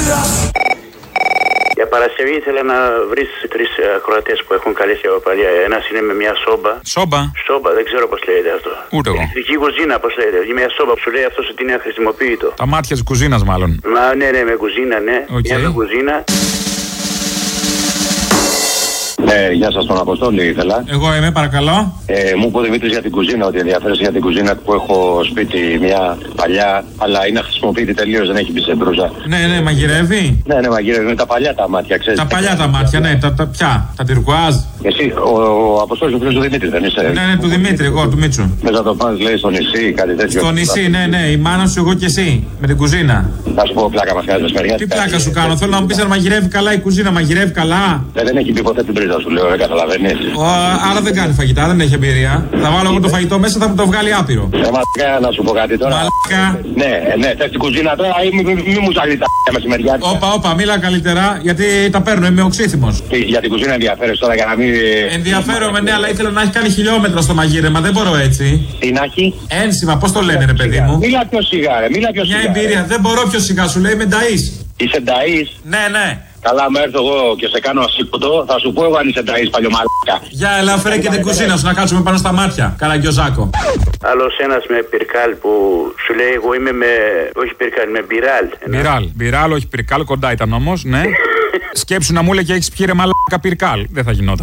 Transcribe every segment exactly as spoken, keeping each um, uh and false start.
Για Παρασκευή ήθελα να βρεις τρεις ακροατές που έχουν καλέσει από παλιά. Ένας είναι με μια σόμπα. Σόμπα? Σόμπα, δεν ξέρω πώς λέγεται αυτό. Ούτε εγώ. Ηλεκτρική κουζίνα, πώς λέγεται. Είναι μια σόμπα που σου λέει αυτός ότι είναι αχρησιμοποιητό. Τα μάτια της κουζίνας, μάλλον. Μα ναι, ναι, με κουζίνα, ναι. Okay. Μια με κουζίνα. Ναι, γεια σας, τον Αποστόλη ήθελα. Εγώ είμαι, παρακαλώ. Ε, μου είπε ο Δημήτρης για την κουζίνα, ότι ενδιαφέρεσαι για την κουζίνα που έχω σπίτι μια παλιά, αλλά είναι αχρησιμοποιητή τελείως, δεν έχει μπει σε μπρούζα. Ναι, ναι, μαγειρεύει. Ναι, ναι, μαγειρεύει, είναι τα παλιά τα μάτια, ξέρεις. Τα παλιά τα μάτια, ναι, τα, τα ποια, τα τυρκουάζ. Εσύ, ο, ο Αποστόλης ο φίλος του Δημήτρη, δεν είσαι? Ναι, ναι, του Δημήτρη, εγώ, του Μίτσου. Θες να το πας, λέει, στο νησί, κάτι τέτοιο? Στο νησί, ναι, ναι, η μάνα σου, εγώ και εσύ, με την κουζίνα. Να σου πω, πλάκα μας κάνεις μεσημεριά. Τι πλάκα σου κάνω, θέλω να μου πεις αν μαγειρεύει καλά η κουζίνα, μαγειρεύει καλά. Ε, δεν έχει μπει ποτέ την πρίζα σου, λέω, δεν καταλαβαίνεις. Ο, άρα δεν κάνει φαγητά, δεν έχει εμπειρία. Θα βάλω εγώ το φαγητό μέσα, θα μου το βγάλει άπειρο. Ε, μαλάκα, να σου πω κάτι τώρα. Μαλάκα. Ναι, ναι, θες την κουζίνα τώρα ή μη, μη, μη μου σαλεί τα μεσημεριά. Όπα, όπα, μίλα καλύτερα, γιατί τα παίρνω, είμαι οξύθυμος. Για την κουζίνα ενδιαφέρεσαι τώρα για να μην. Ενδιαφέρομαι, ναι, αλλά ήθελα να έχει κάνει χιλιόμετρα στο μαγείρεμα, δεν μπορώ έτσι. Τι να έχει? Ένσημα, πώς το λένε, ρε παιδί μου. Μίλα πιο σιγά, ρε, μίλα πιο σιγά. Μια εμπειρία, δεν μπορώ πιο σιγά, σου λέει, είμαι νταΐς. Είσαι νταΐς? Ναι, ναι. Καλά, με έρθω εγώ και σε κάνω ασήκωτο, θα σου πω εγώ αν είσαι νταΐς, παλιωμαλάκα. Για έλα, φέρε και την κουζίνα σου να κάτσουμε πάνω στα μάτια. Καραγκιόζάκο. Άλλος ένας με πυρκάλ που σου λέει εγώ είμαι με. Όχι πυρκάλ, με μπιράλ. Μπιράλ, μπιράλ, όχι πυρκάλ, κοντά ήταν όμως, ναι. Σκέψου να μου λέει και έχεις πιει ρε μαλάκα πυρκάλ. Δεν θα γινόταν.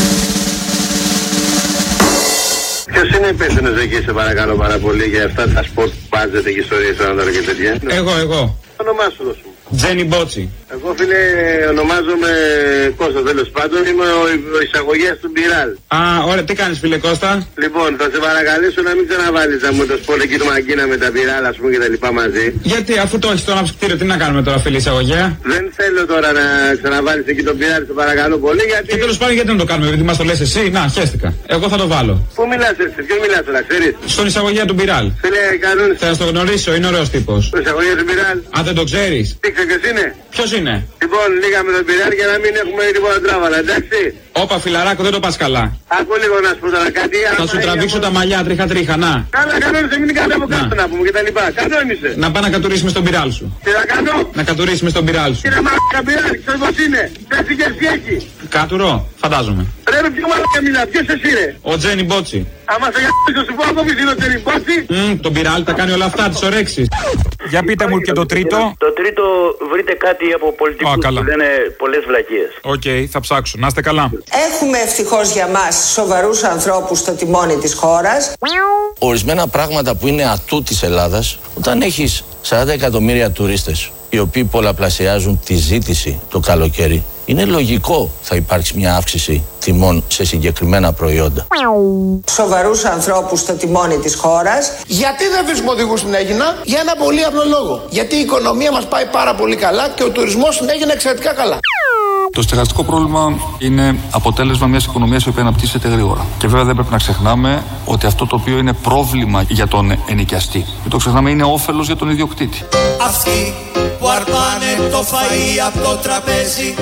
Ποιος είναι υπεύθυνος εκεί, σε παρακαλώ πάρα πολύ, για αυτά τα σπορτ που βάζετε και ιστορίες ανάδερα και τέτοια? Εγώ, εγώ. Το όνομά σου δώσου. Τζένι Μπότσι. Εγώ, φίλε, ονομάζομαι Κώστα, τέλος πάντων, είμαι ο, ο εισαγωγέας του Μπιράλ. Α, ωραία, τι κάνεις φίλε Κώστα? Λοιπόν, θα σε παρακαλέσω να μην ξαναβάλεις να μου το σπορτ εκεί του Μαγκίνα με τα Μπιράλ, ας πούμε, και τα λοιπά μαζί. Γιατί, αφού το έχεις στο αναψυκτήριο, τι να κάνουμε τώρα φίλε εισαγωγέα? Δεν θέλω τώρα να ξαναβάλεις εκεί το Μπιράλ, σε παρακαλώ πολύ, γιατί. Και τέλος πάντων, γιατί να το κάνουμε, επειδή μας το λες εσύ? Να, χαίστηκα. Εγώ θα το βάλω. Πού μιλάς εσύ, ποιον μιλάς τώρα, ξέρεις? Στον εισαγωγέα του Μπιράλ. Φίλε, κανόνες. Θα το γνωρίσω, είναι ωραίος τύπος. Ο εισαγωγέας του Μπιράλ. Αν δεν το ξέρεις. Τι ξέρεις είναι? Ποιος είναι? Λοιπόν, λίγαμε τον Μπιράλ για να μην έχουμε τίποτα τράβαλα, εντάξει? Όπα φιλαράκο, δεν το πας καλά. Άκου λίγο να σου πω τώρα κάτι. Θα σου τραβήξω τα μαλλιά τρίχα τρίχα, να. Καλά, κανόνισε, μην κάνει από κάτω να πούμε και τα λοιπά. Κανόνισε. Να πάει να κατουρίσουμε στον πυράλ σου. Τι να κάνω? Να κατουρίσουμε στον πυράλ σου. Τι να μαλάκα πειράζει, ξέρεις πως είναι? Πέφτει και εσύ έχει. Κάτουρο, φαντάζομαι. Ρε ρε, ποιο μαλάκα μιλά, ποιος εσύ ρε? Ο Τζένι Μπότσι. Άμα σε γαμπήσω σου πω από πίσω είναι ο Τζένι Μπότσι. Μμμ, τον πυράλ τα κάνει όλα αυτά, τις ορέξεις. Για πείτε μου και το τρίτο. Το τρίτο, βρείτε κάτι από πολιτικούς που λένε πολλές βλακίες. Οκ, okay, θα ψάξω. Να είστε καλά. Έχουμε ευτυχώς για μας σοβαρούς ανθρώπους στο τιμόνι της χώρας. Ορισμένα πράγματα που είναι ατού της Ελλάδας, όταν έχεις σαράντα εκατομμύρια τουρίστες οι οποίοι πολλαπλασιάζουν τη ζήτηση το καλοκαίρι, είναι λογικό θα υπάρξει μια αύξηση τιμών σε συγκεκριμένα προϊόντα. Σοβαρούς ανθρώπους στο τιμόνι της χώρας. Γιατί δεν βρίσκουμε οδηγούς στην Αίγινα? Για ένα πολύ απλό λόγο. Γιατί η οικονομία μας πάει πάρα πολύ καλά και ο τουρισμός στην Αίγινα εξαιρετικά καλά. Το στεγαστικό πρόβλημα είναι αποτέλεσμα μιας οικονομίας που αναπτύσσεται γρήγορα. Και βέβαια δεν πρέπει να ξεχνάμε ότι αυτό το οποίο είναι πρόβλημα για τον ενοικιαστή, μην το ξεχνάμε, είναι όφελος για τον ιδιοκτήτη. Αυτοί που αρπάνε το φαΐ από το τραπέζι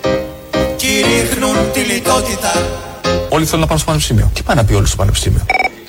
και ρίχνουν τη λιτότητα. Όλοι θέλουν να πάνε στο πανεπιστήμιο. Τι πάει να πει όλοι στο πανεπιστήμιο?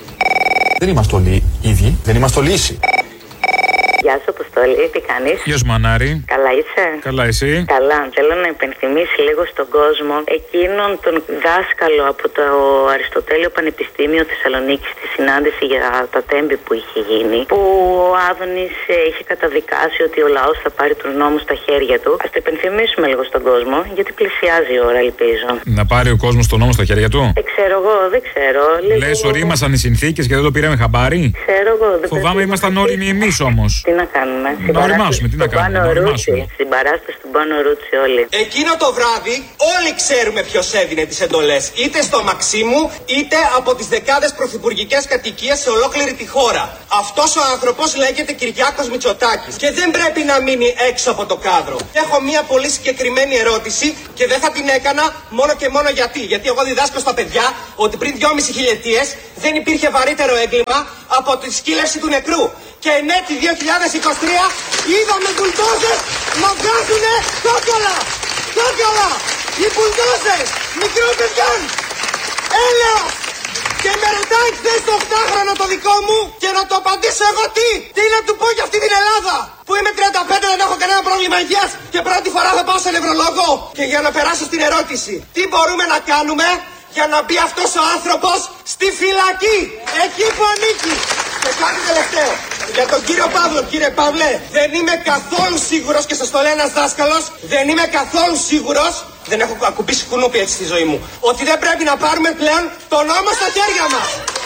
Δεν είμαστε όλοι ίδιοι, δεν είμαστε όλοι ίσοι. Γεια σου, Αποστόλη, τι κάνεις? Γεια σου, Μανάρη. Καλά είσαι? Καλά, εσύ? Καλά. Θέλω να υπενθυμίσει λίγο στον κόσμο εκείνον τον δάσκαλο από το Αριστοτέλειο Πανεπιστήμιο Θεσσαλονίκης στη συνάντηση για τα τέμπη που είχε γίνει, που ο Άδωνης είχε καταδικάσει ότι ο λαός θα πάρει τους νόμους στα χέρια του. Ας το υπενθυμίσουμε λίγο στον κόσμο, γιατί πλησιάζει η ώρα, ελπίζω. Να πάρει ο κόσμος τον νόμο στα χέρια του? Δεν ξέρω εγώ, δεν ξέρω. Λίγο... Λες ορίμασαν οι συνθήκες και δεν το πήραμε χαμπάρι? Ξέρω εγώ. Δεν Φοβάμαι ήμασταν όριμοι εμείς όμως. Τι να κάνουμε? Να οριμάσουμε, τι να κάνουμε? Να οριμάσουμε. Στην παράσταση του Πάνο Ρούτσι όλοι. Εκείνο το βράδυ όλοι ξέρουμε ποιος έδινε τις εντολές. Είτε στο Μαξίμου, είτε από τις δεκάδες πρωθυπουργικές κατοικίες σε ολόκληρη τη χώρα. Αυτός ο άνθρωπος λέγεται Κυριάκος Μητσοτάκης και δεν πρέπει να μείνει έξω από το κάδρο. Έχω μία πολύ συγκεκριμένη ερώτηση και δεν θα την έκανα μόνο και μόνο γιατί. Γιατί εγώ διδάσκω στα παιδιά ότι πριν δυόμισι χιλιετίες δεν υπήρχε βαρύτερο έγκλημα από τη σκύλευση του νεκρού. Και εν έτη δύο χιλιάδες είκοσι τρία είδαμε μπουλντόζες να βγάζουνε κόκκαλα! Κόκκαλα! Οι μπουλντόζες μικρών παιδιών! Έλεος! Και με ρωτάει χθες το οκτάχρονο το δικό μου και να το απαντήσω εγώ τι. Τι να του πω για αυτή την Ελλάδα. Που είμαι τριάντα πέντε, δεν έχω κανένα πρόβλημα υγείας και πρώτη φορά θα πάω σε νευρολόγο. Και για να περάσω στην ερώτηση. Τι μπορούμε να κάνουμε για να μπει αυτός ο άνθρωπος στη φυλακή. Εκεί που ανήκει. Και κάτι τελευταίο. Για τον κύριο Παύλο, κύριε Παύλε, δεν είμαι καθόλου σίγουρος και σας το λέει ένας δάσκαλος, δεν είμαι καθόλου σίγουρος, δεν έχω ακουμπήσει κουνούπι έτσι στη ζωή μου, ότι δεν πρέπει να πάρουμε πλέον τον νόμο στα χέρια μας.